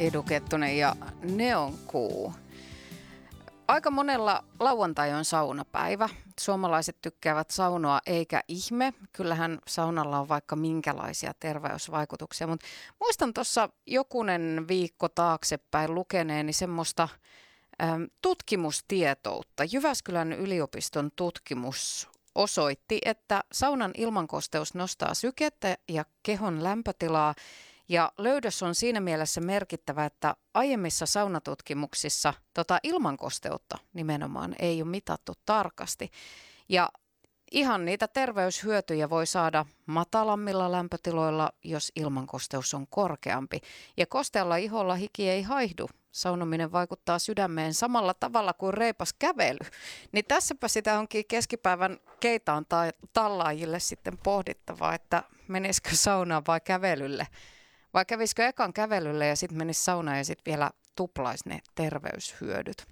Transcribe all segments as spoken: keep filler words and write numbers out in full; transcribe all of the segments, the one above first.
Edu Kettunen ja Neonkuu. Aika monella lauantai on saunapäivä. Suomalaiset tykkäävät saunoa eikä ihme. Kyllähän saunalla on vaikka minkälaisia terveysvaikutuksia, mutta muistan tuossa jokunen viikko taaksepäin lukeneeni semmoista äm, tutkimustietoutta. Jyväskylän yliopiston tutkimus osoitti, että saunan ilmankosteus nostaa sykettä ja kehon lämpötilaa. Ja löydös on siinä mielessä merkittävä, että aiemmissa saunatutkimuksissa tota ilmankosteutta nimenomaan ei ole mitattu tarkasti. Ja ihan niitä terveyshyötyjä voi saada matalammilla lämpötiloilla, jos ilmankosteus on korkeampi. Ja kostealla iholla hiki ei haihdu. Saunominen vaikuttaa sydämeen samalla tavalla kuin reipas kävely. Niin tässäpä sitä onkin keskipäivän keitaan tai tallaajille sitten pohdittavaa, että menisikö saunaan vai kävelylle. Vai kävisikö ekan kävelylle ja sitten menisi saunaan ja sitten vielä tuplaisi ne terveyshyödyt.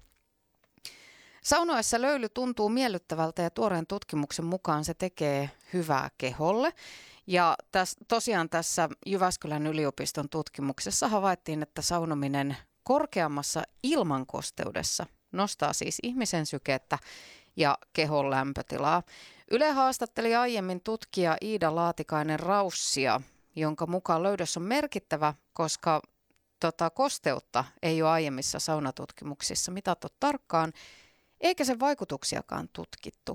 Saunoessa löyly tuntuu miellyttävältä ja tuoreen tutkimuksen mukaan se tekee hyvää keholle. Ja täs, tosiaan tässä Jyväskylän yliopiston tutkimuksessa havaittiin, että saunominen korkeammassa ilmankosteudessa nostaa siis ihmisen sykettä ja kehon lämpötilaa. Yle haastatteli aiemmin tutkija Iida Laatikainen-Raussia, jonka mukaan löydös on merkittävä, koska tota, kosteutta ei ole aiemmissa saunatutkimuksissa mitattu tarkkaan, eikä sen vaikutuksiakaan tutkittu.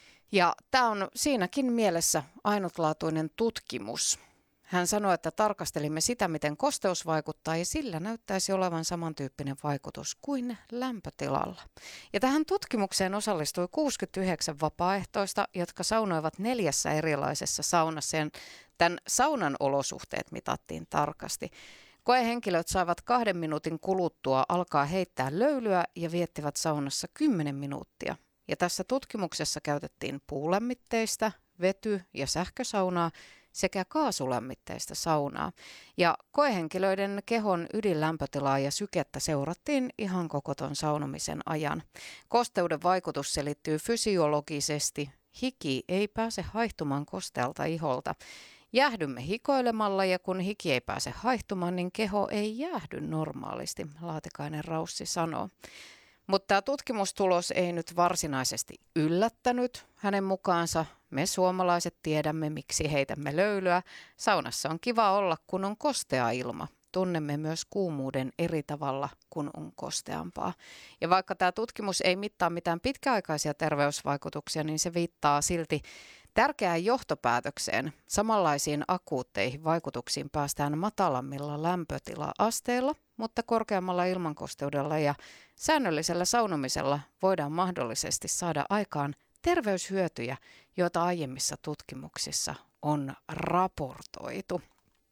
Ja tämä on siinäkin mielessä ainutlaatuinen tutkimus. Hän sanoi, että tarkastelimme sitä, miten kosteus vaikuttaa, ja sillä näyttäisi olevan samantyyppinen vaikutus kuin lämpötilalla. Ja tähän tutkimukseen osallistui kuusikymmentäyhdeksän vapaaehtoista, jotka saunoivat neljässä erilaisessa saunassa. Ja tämän saunan olosuhteet mitattiin tarkasti. Koehenkilöt saivat kahden minuutin kuluttua alkaa heittää löylyä ja viettivät saunassa kymmenen minuuttia. Ja tässä tutkimuksessa käytettiin puulämmitteistä, vety- ja sähkösaunaa sekä kaasulämmitteistä saunaa. Ja koehenkilöiden kehon ydinlämpötilaa ja sykettä seurattiin ihan koko ton saunomisen ajan. Kosteuden vaikutus selittyy fysiologisesti. Hiki ei pääse haihtumaan kostealta iholta. Jäähdymme hikoilemalla ja kun hiki ei pääse haihtumaan, niin keho ei jäähdy normaalisti, Laatikainen-Raussi sanoo. Mutta tämä tutkimustulos ei nyt varsinaisesti yllättänyt hänen mukaansa. Me suomalaiset tiedämme, miksi heitämme löylyä. Saunassa on kiva olla, kun on kostea ilma. Tunnemme myös kuumuuden eri tavalla, kun on kosteampaa. Ja vaikka tämä tutkimus ei mittaa mitään pitkäaikaisia terveysvaikutuksia, niin se viittaa silti tärkeään johtopäätökseen. Samanlaisiin akuutteihin vaikutuksiin päästään matalammilla lämpötila-asteilla, mutta korkeammalla ilmankosteudella ja säännöllisellä saunomisella voidaan mahdollisesti saada aikaan terveyshyötyjä, joita aiemmissa tutkimuksissa on raportoitu.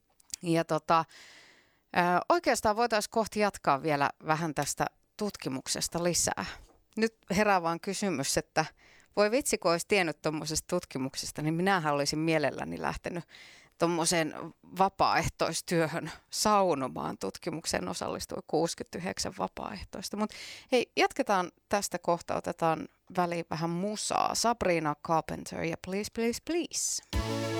Ja tota, ää, oikeastaan voitaisiin kohti jatkaa vielä vähän tästä tutkimuksesta lisää. Nyt herää vaan kysymys, että voi vitsi, kun olisi tiennyt tuommoisesta tutkimuksesta, niin minähän olisin mielelläni lähtenyt tuommoiseen vapaaehtoistyöhön saunomaan. Tutkimukseen osallistui kuusikymmentäyhdeksän vapaaehtoista. Mutta hei, jatketaan tästä kohta, otetaan väliin vähän musaa. Sabrina Carpenter ja Please, Please, Please.